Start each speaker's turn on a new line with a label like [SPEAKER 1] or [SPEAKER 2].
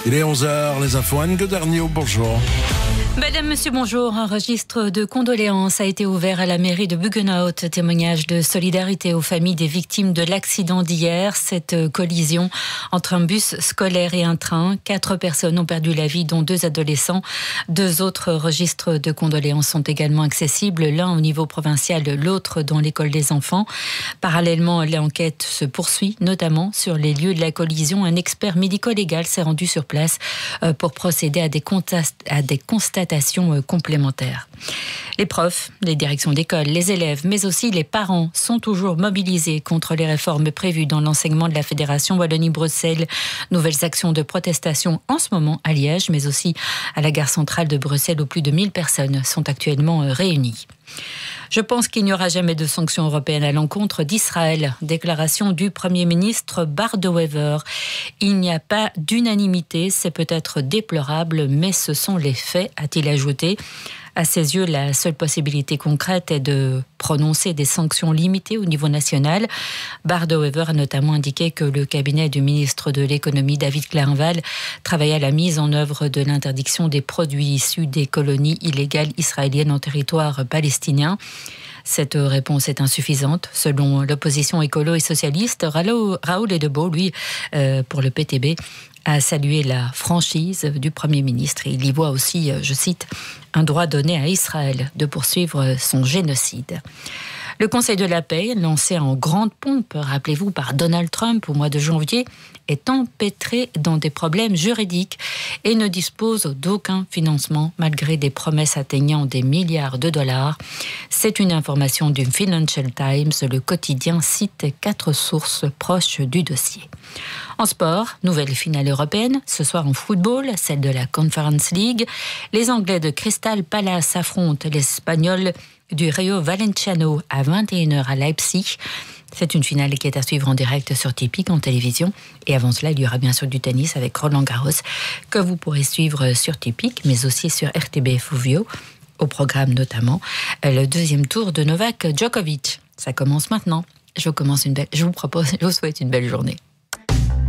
[SPEAKER 1] Il est 11h, les infos. Anne Guederniot, bonjour.
[SPEAKER 2] Madame, monsieur, bonjour. Un registre de condoléances a été ouvert à la mairie de Buggenhout. Témoignage de solidarité aux familles des victimes de l'accident d'hier. Cette collision entre un bus scolaire et un train. 4 personnes ont perdu la vie, dont 2 adolescents. 2 autres registres de condoléances sont également accessibles. L'un au niveau provincial, l'autre dans l'école des enfants. Parallèlement, l'enquête se poursuit, notamment sur les lieux de la collision. Un expert médico-légal s'est rendu sur place pour procéder à des constatations complémentaires. Les profs, les directions d'école, les élèves, mais aussi les parents sont toujours mobilisés contre les réformes prévues dans l'enseignement de la Fédération Wallonie-Bruxelles. Nouvelles actions de protestation en ce moment à Liège, mais aussi à la gare centrale de Bruxelles où plus de 1000 personnes sont actuellement réunies. Je pense qu'il n'y aura jamais de sanctions européennes à l'encontre d'Israël. Déclaration du Premier ministre Bart De Wever. Il n'y a pas d'unanimité, c'est peut-être déplorable, mais ce sont les faits, a-t-il ajouté. À ses yeux, la seule possibilité concrète est de prononcer des sanctions limitées au niveau national. Bart De Wever a notamment indiqué que le cabinet du ministre de l'économie, David Clerval, travaillait à la mise en œuvre de l'interdiction des produits issus des colonies illégales israéliennes en territoire palestinien. Cette réponse est insuffisante. Selon l'opposition écolo et socialiste, Raoul Edebo, lui, pour le PTB, a salué la franchise du Premier ministre. Et il y voit aussi, je cite, un droit donné à Israël de poursuivre son génocide. Le Conseil de la paix, lancé en grande pompe, rappelez-vous, par Donald Trump au mois de janvier, est empêtré dans des problèmes juridiques et ne dispose d'aucun financement malgré des promesses atteignant des milliards de dollars. C'est une information du Financial Times. Le quotidien cite 4 sources proches du dossier. En sport, nouvelle finale européenne, ce soir en football, celle de la Conference League. Les Anglais de Crystal Palace affrontent les Espagnols du Rayo Valenciano à 21h à Leipzig. C'est une finale qui est à suivre en direct sur Tipeee en télévision. Et avant cela, il y aura bien sûr du tennis avec Roland Garros que vous pourrez suivre sur Tipeee, mais aussi sur RTBF Ovio, au programme notamment le 2e tour de Novak Djokovic. Ça commence maintenant. Je vous souhaite une belle journée.